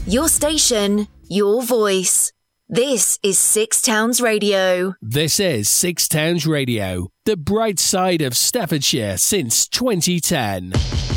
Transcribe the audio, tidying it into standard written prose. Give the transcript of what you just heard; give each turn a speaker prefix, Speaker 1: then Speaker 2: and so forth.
Speaker 1: Your station, your voice. This is Six Towns Radio.
Speaker 2: This is Six Towns Radio, the bright side of Staffordshire since 2010.